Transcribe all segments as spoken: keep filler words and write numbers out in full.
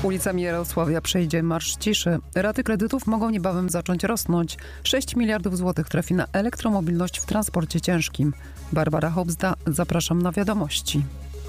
Ulicami Jarosławia przejdzie Marsz Ciszy. Raty kredytów mogą niebawem zacząć rosnąć. sześć miliardów złotych trafi na elektromobilność w transporcie ciężkim. Barbara Hobzda, zapraszam na wiadomości.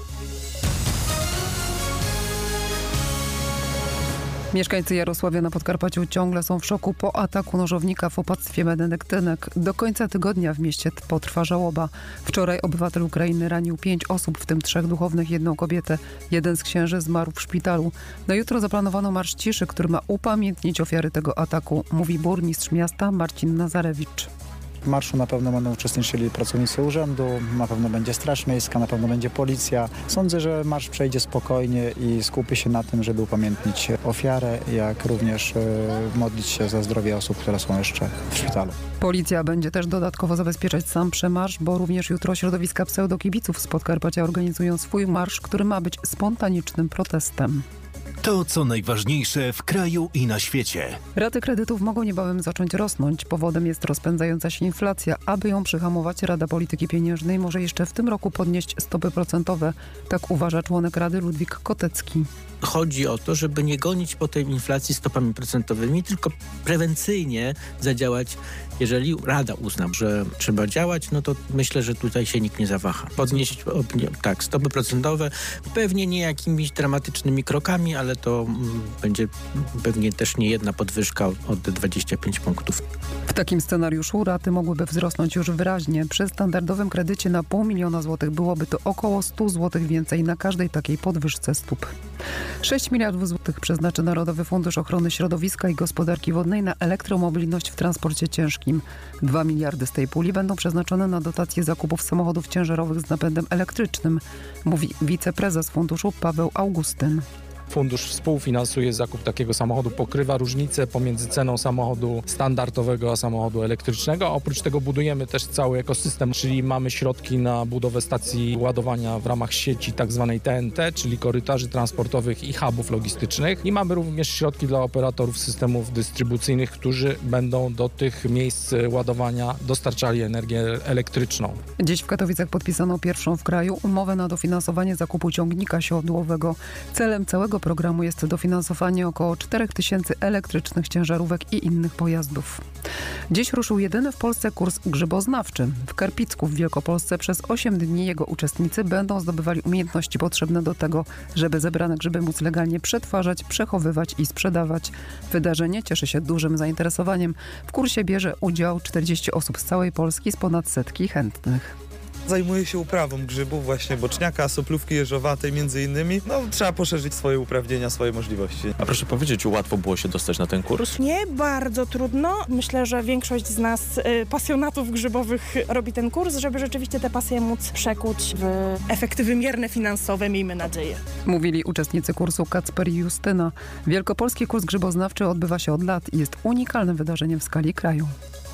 Mieszkańcy Jarosławia na Podkarpaciu ciągle są w szoku po ataku nożownika w opactwie benedyktynek. Do końca tygodnia w mieście potrwa żałoba. Wczoraj obywatel Ukrainy ranił pięć osób, w tym trzech duchownych, jedną kobietę. Jeden z księży zmarł w szpitalu. Na jutro zaplanowano Marsz Ciszy, który ma upamiętnić ofiary tego ataku, mówi burmistrz miasta Marcin Nazarewicz. W marszu na pewno będą uczestniczyli pracownicy urzędu, na pewno będzie Straż Miejska, na pewno będzie policja. Sądzę, że marsz przejdzie spokojnie i skupi się na tym, żeby upamiętnić ofiarę, jak również e, modlić się za zdrowie osób, które są jeszcze w szpitalu. Policja będzie też dodatkowo zabezpieczać sam przemarsz, bo również jutro środowiska pseudokibiców z Podkarpacia organizują swój marsz, który ma być spontanicznym protestem. To, co najważniejsze w kraju i na świecie. Raty kredytów mogą niebawem zacząć rosnąć. Powodem jest rozpędzająca się inflacja. Aby ją przyhamować, Rada Polityki Pieniężnej może jeszcze w tym roku podnieść stopy procentowe. Tak uważa członek Rady Ludwik Kotecki. Chodzi o to, żeby nie gonić po tej inflacji stopami procentowymi, tylko prewencyjnie zadziałać. Jeżeli Rada uzna, że trzeba działać, no to myślę, że tutaj się nikt nie zawaha. Podnieść tak, stopy procentowe, pewnie nie jakimiś dramatycznymi krokami, ale to mm, będzie pewnie też nie jedna podwyżka od dwudziestu pięciu punktów. W takim scenariuszu raty mogłyby wzrosnąć już wyraźnie. Przy standardowym kredycie na pół miliona złotych byłoby to około stu złotych więcej na każdej takiej podwyżce stóp. sześć miliardów złotych przeznaczy Narodowy Fundusz Ochrony Środowiska i Gospodarki Wodnej na elektromobilność w transporcie ciężkim. Dwa miliardy z tej puli będą przeznaczone na dotację zakupów samochodów ciężarowych z napędem elektrycznym, mówi wiceprezes funduszu Paweł Augustyn. Fundusz współfinansuje zakup takiego samochodu, pokrywa różnicę pomiędzy ceną samochodu standardowego a samochodu elektrycznego. A oprócz tego budujemy też cały ekosystem, czyli mamy środki na budowę stacji ładowania w ramach sieci tzw. T N T, czyli korytarzy transportowych i hubów logistycznych. I mamy również środki dla operatorów systemów dystrybucyjnych, którzy będą do tych miejsc ładowania dostarczali energię elektryczną. Dziś w Katowicach podpisano pierwszą w kraju umowę na dofinansowanie zakupu ciągnika siodłowego. Celem całego programu jest dofinansowanie około czterech tysięcy elektrycznych ciężarówek i innych pojazdów. Dziś ruszył jedyny w Polsce kurs grzyboznawczy. W Karpicku w Wielkopolsce przez osiem dni jego uczestnicy będą zdobywali umiejętności potrzebne do tego, żeby zebrane grzyby móc legalnie przetwarzać, przechowywać i sprzedawać. Wydarzenie cieszy się dużym zainteresowaniem. W kursie bierze udział czterdzieści osób z całej Polski z ponad setki chętnych. Zajmuję się uprawą grzybów, właśnie boczniaka, soplówki jeżowatej między innymi. No, trzeba poszerzyć swoje uprawnienia, swoje możliwości. A proszę powiedzieć, łatwo było się dostać na ten kurs? Nie, bardzo trudno. Myślę, że większość z nas y, pasjonatów grzybowych robi ten kurs, żeby rzeczywiście te pasje móc przekuć w efekty wymierne finansowe, miejmy nadzieję. Mówili uczestnicy kursu Kacper i Justyna. Wielkopolski kurs grzyboznawczy odbywa się od lat i jest unikalnym wydarzeniem w skali kraju.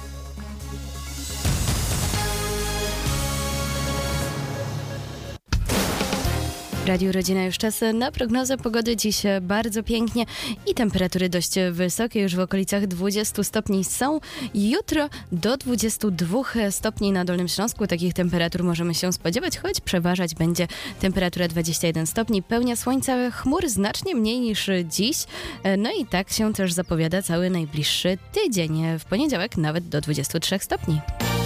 Radio Rodzina już czas na prognozę pogody. Dziś bardzo pięknie i temperatury dość wysokie, już w okolicach dwudziestu stopni są. Jutro do dwudziestu dwóch stopni na Dolnym Śląsku. Takich temperatur możemy się spodziewać, choć przeważać będzie temperatura dwadzieścia jeden stopni. Pełnia słońca, chmur znacznie mniej niż dziś. No i tak się też zapowiada cały najbliższy tydzień. W poniedziałek nawet do dwudziestu trzech stopni.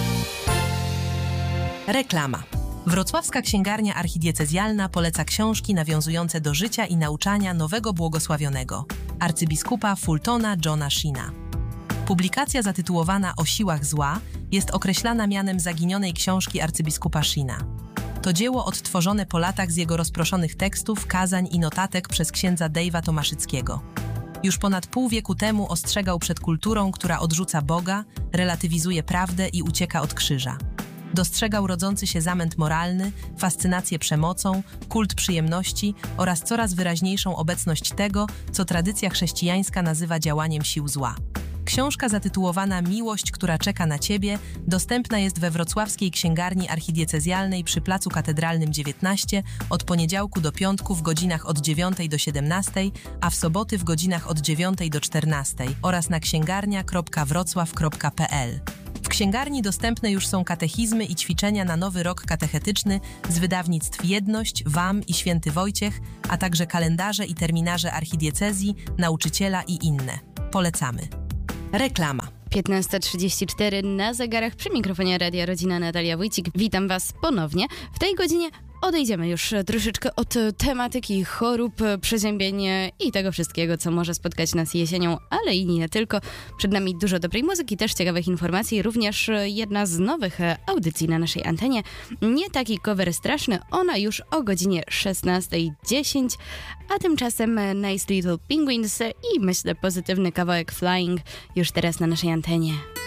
Reklama. Wrocławska Księgarnia Archidiecezjalna poleca książki nawiązujące do życia i nauczania nowego błogosławionego, arcybiskupa Fultona Johna Sheena. Publikacja zatytułowana O siłach zła jest określana mianem zaginionej książki arcybiskupa Sheena. To dzieło odtworzone po latach z jego rozproszonych tekstów, kazań i notatek przez księdza Dave'a Tomaszyckiego. Już ponad pół wieku temu ostrzegał przed kulturą, która odrzuca Boga, relatywizuje prawdę i ucieka od krzyża. Dostrzegał rodzący się zamęt moralny, fascynację przemocą, kult przyjemności oraz coraz wyraźniejszą obecność tego, co tradycja chrześcijańska nazywa działaniem sił zła. Książka zatytułowana Miłość, która czeka na Ciebie dostępna jest we Wrocławskiej Księgarni Archidiecezjalnej przy Placu Katedralnym dziewiętnaście od poniedziałku do piątku w godzinach od dziewiątej do siedemnastej, a w soboty w godzinach od dziewiątej do czternastej oraz na księgarnia kropka wrocław kropka p l. W księgarni dostępne już są katechizmy i ćwiczenia na nowy rok katechetyczny z wydawnictw Jedność, W A M i Święty Wojciech, a także kalendarze i terminarze archidiecezji, nauczyciela i inne. Polecamy. Reklama. piętnasta trzydzieści cztery na zegarach, przy mikrofonie Radia Rodzina Natalia Wójcik. Witam Was ponownie. W tej godzinie odejdziemy już troszeczkę od tematyki chorób, przeziębień i tego wszystkiego, co może spotkać nas jesienią, ale i nie tylko. Przed nami dużo dobrej muzyki, też ciekawych informacji, również jedna z nowych audycji na naszej antenie. Nie taki cover straszny, ona już o godzinie szesnasta dziesięć, a tymczasem Nice Little Penguins i myślę pozytywny kawałek Flying już teraz na naszej antenie.